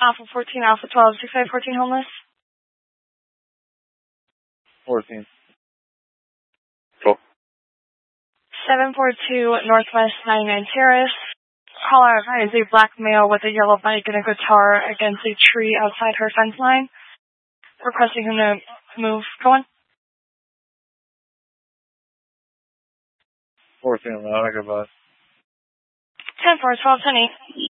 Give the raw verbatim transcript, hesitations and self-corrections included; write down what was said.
Alpha fourteen, Alpha twelve, six five fourteen homeless. fourteen. Cool. seven four two Northwest ninety-nine Terrace. Caller is a black male with a yellow bike and a guitar against a tree outside her fence line. Requesting him to move. Go on. fourteen, Atlanta, goodbye. ten four, twelve, ten eight.